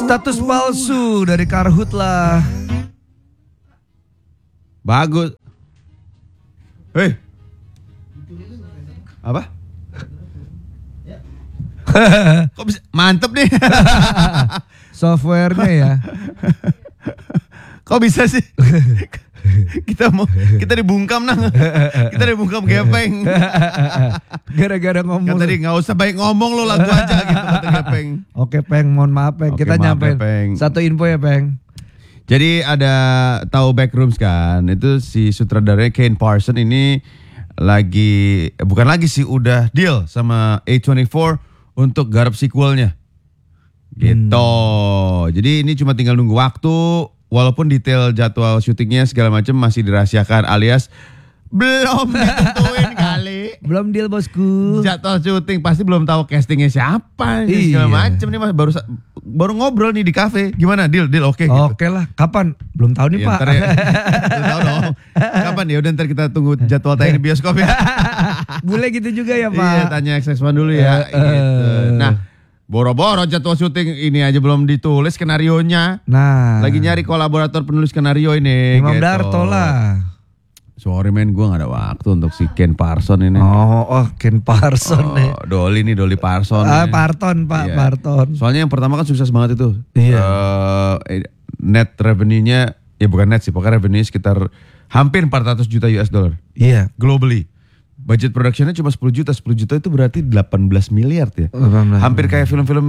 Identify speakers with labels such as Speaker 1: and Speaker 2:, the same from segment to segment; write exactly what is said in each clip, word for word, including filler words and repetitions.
Speaker 1: Status palsu dari Karhutla.
Speaker 2: Bagus. Hei. Apa? Kok bisa mantep nih.
Speaker 1: Softwarenya ya.
Speaker 2: Kok bisa sih? Kita mau kita dibungkam nang. Kita dibungkam Gepeng.
Speaker 1: Gara-gara ngomong.
Speaker 2: Kata tadi nggak usah baik ngomong lo, lagu aja gitu kata Gepeng.
Speaker 1: Oke Peng, mohon maaf Peng.
Speaker 2: Oke,
Speaker 1: Kita
Speaker 2: maaf,
Speaker 1: nyampein
Speaker 2: ya, Peng.
Speaker 1: satu info ya Peng.
Speaker 2: Jadi ada tahu Backrooms kan? Itu si sutradaranya Kane Parson ini lagi bukan lagi sih udah deal sama A twenty four untuk garap sequelnya. Gitu. Hmm. Jadi ini cuma tinggal nunggu waktu, walaupun detail jadwal syutingnya segala macam masih dirahasiakan alias belum ditentuin kali.
Speaker 1: Belum deal bosku.
Speaker 2: Jadwal syuting pasti belum tahu castingnya siapa nih, segala
Speaker 1: Iya.
Speaker 2: macam nih, mas baru baru ngobrol nih di kafe. Gimana deal deal oke? Okay,
Speaker 1: Oke lah. Kapan? Belum tahu nih
Speaker 2: ya,
Speaker 1: Pak.
Speaker 2: ntar ya, belum tahu dong. Kapan ya? Udah ntar kita tunggu jadwal tayang di bioskop ya.
Speaker 1: Boleh gitu juga ya Pak.
Speaker 2: Iya, tanya X X one dulu ya.
Speaker 1: Uh, uh.
Speaker 2: Gitu. Nah, boro-boro jadwal syuting ini aja belum ditulis skenarionya.
Speaker 1: Nah,
Speaker 2: Lagi nyari kolaborator penulis skenario ini.
Speaker 1: Imam
Speaker 2: gitu.
Speaker 1: Darto lah.
Speaker 2: Sorry men, gue gak ada waktu untuk si Ken Parson ini.
Speaker 1: Oh, oh Ken Parson nih.
Speaker 2: Oh, Dolly nih, Dolly Parson.
Speaker 1: Ah,
Speaker 2: nih.
Speaker 1: Parton Pak,
Speaker 2: Iya.
Speaker 1: Parton.
Speaker 2: Soalnya yang pertama kan sukses banget itu.
Speaker 1: Iya.
Speaker 2: Uh, net revenue-nya, ya bukan net sih, pokoknya revenue sekitar hampir empat ratus juta U S dollar.
Speaker 1: Iya.
Speaker 2: Globally. Budget productionnya cuma sepuluh juta. sepuluh juta itu berarti delapan belas miliar ya.
Speaker 1: delapan belas.
Speaker 2: Hampir kayak film-film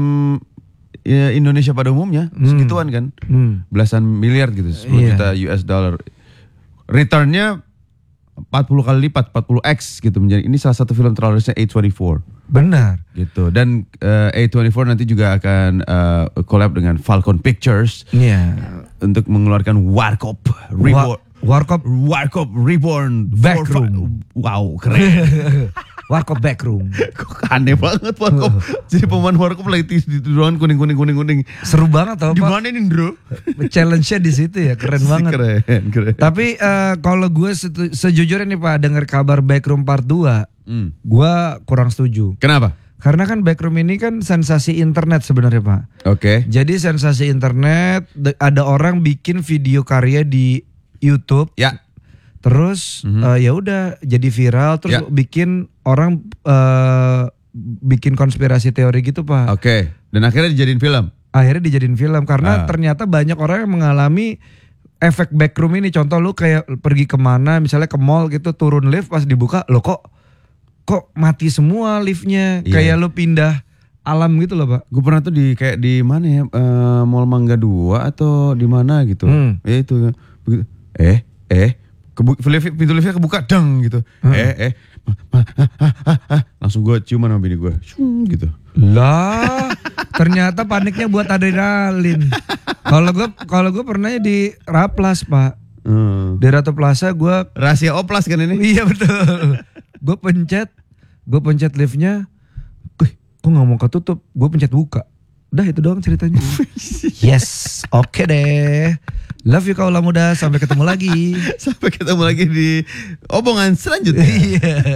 Speaker 2: ya, Indonesia pada umumnya.
Speaker 1: Hmm.
Speaker 2: Segituan kan.
Speaker 1: Hmm.
Speaker 2: Belasan miliar gitu. sepuluh
Speaker 1: Iya.
Speaker 2: juta U S dollar. Returnnya empat puluh kali lipat, empat puluh x gitu. Menjadi ini salah satu film terlarisnya A twenty four.
Speaker 1: Benar.
Speaker 2: Gitu. Dan uh, A twenty four nanti juga akan uh, collab dengan Falcon Pictures.
Speaker 1: Iya.
Speaker 2: Untuk mengeluarkan Warkop Reborn.
Speaker 1: Wa- Warkop
Speaker 2: Warkop Reborn
Speaker 1: Backroom.
Speaker 2: Wow, keren.
Speaker 1: Warkop Backroom.
Speaker 2: Kok aneh banget Warkop. Jadi pemain Warkop lagi di ruangan kuning kuning kuning kuning.
Speaker 1: Seru banget tau
Speaker 2: Di
Speaker 1: Pak.
Speaker 2: mana ini, Bro?
Speaker 1: Challenge-nya di situ ya, keren banget.
Speaker 2: Keren, keren.
Speaker 1: Tapi uh, kalau gue setu- sejujurnya nih Pak, dengar kabar Backroom Part dua,
Speaker 2: Hmm.
Speaker 1: gue kurang setuju.
Speaker 2: Kenapa?
Speaker 1: Karena kan Backroom ini kan sensasi internet sebenarnya Pak.
Speaker 2: Oke.
Speaker 1: Jadi sensasi internet, de- ada orang bikin video karya di YouTube,
Speaker 2: Ya.
Speaker 1: terus
Speaker 2: Mhm.
Speaker 1: eh, ya udah jadi viral, terus
Speaker 2: Ya.
Speaker 1: bikin orang eh, bikin konspirasi teori gitu Pak.
Speaker 2: Oke. Dan akhirnya dijadiin film.
Speaker 1: Akhirnya dijadiin film karena
Speaker 2: Ah.
Speaker 1: ternyata banyak orang yang mengalami efek Backroom ini. Contoh lu kayak pergi kemana, misalnya ke mall gitu, turun lift pas dibuka, lo kok kok mati semua liftnya,
Speaker 2: Iya.
Speaker 1: kayak lu pindah alam gitu loh Pak.
Speaker 2: Gue pernah tuh di kayak di mana ya, eh, Mall Mangga dua atau di mana gitu.
Speaker 1: Hmm.
Speaker 2: Ya itu begitu. Eh, eh, kebu- lift- pintu liftnya kebuka, deng gitu.
Speaker 1: Hmm.
Speaker 2: Eh, eh, ma- ma- ah, ah, ah, ah. Langsung gue ciuman sama bini gue, Shung, gitu.
Speaker 1: Lah, ternyata paniknya buat adrenalin. Kalau gue kalau gue pernah di Raplas Pak,
Speaker 2: Hmm.
Speaker 1: di Ratu Plaza gue.
Speaker 2: Rahasia oplas kan ini?
Speaker 1: Iya betul. Gue pencet, gue pencet liftnya, Wih, kok nggak mau ketutup? Gue pencet buka. Udah itu doang ceritanya. Yes, oke deh. Love you kaulah muda, sampai ketemu lagi.
Speaker 2: Sampai ketemu lagi di obongan selanjutnya.
Speaker 1: Iya.